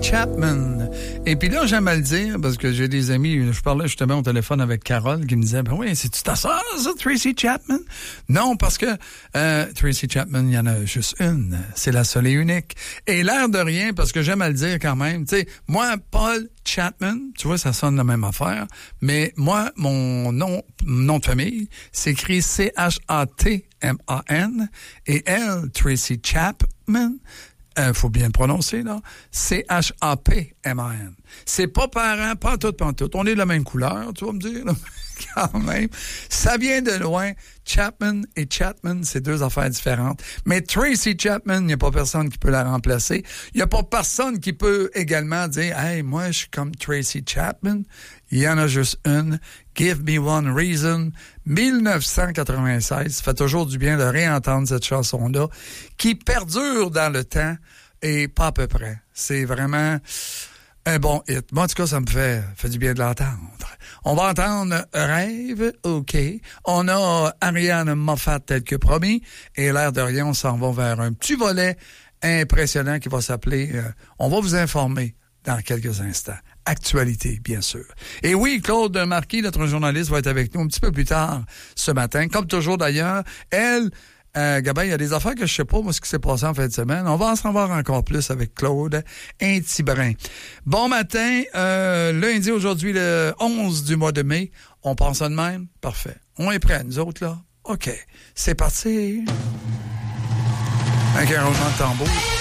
Chapman. Et puis là, j'aime à le dire, parce que j'ai des amis, je parlais justement au téléphone avec Carole, qui me disait, ben oui, c'est-tu ta sœur, ça, Tracy Chapman? Non, parce que Tracy Chapman, il y en a juste une. C'est la seule et unique. Et l'air de rien, parce que j'aime à le dire quand même, tu sais, moi, Paul Chapman, tu vois, ça sonne la même affaire, mais moi, mon nom de famille, s'écrit C-H-A-T-M-A-N, et elle, Tracy Chapman, faut bien le prononcer, là. C-H-A-P-M-A-N. C'est pas parent, pas tout. On est de la même couleur, tu vas me dire, là. Quand même. Ça vient de loin. Chapman et Chapman, c'est deux affaires différentes. Mais Tracy Chapman, il n'y a pas personne qui peut la remplacer. Il n'y a pas personne qui peut également dire, hey, moi, je suis comme Tracy Chapman. Il y en a juste une. Give Me One Reason. 1996. Ça fait toujours du bien de réentendre cette chanson-là qui perdure dans le temps et pas à peu près. C'est vraiment un bon hit. Moi, en tout cas, ça me fait du bien de l'entendre. On va entendre Rêve, OK. On a Ariane Moffat tel que promis. Et l'air de rien, on s'en va vers un petit volet impressionnant qui va s'appeler on va vous informer dans quelques instants. Actualité, bien sûr. Et oui, Claude Marquis, notre journaliste, va être avec nous un petit peu plus tard ce matin. Comme toujours d'ailleurs, elle... Gabin, il y a des affaires que je sais pas, moi, ce qui s'est passé en fin de semaine. On va en savoir encore plus avec Claude, un petit brin. Bon matin, lundi, aujourd'hui, le 11 du mois de mai. On pense ça de même? Parfait. On est prêts, nous autres, là? OK. C'est parti. Avec un roulement de tambour.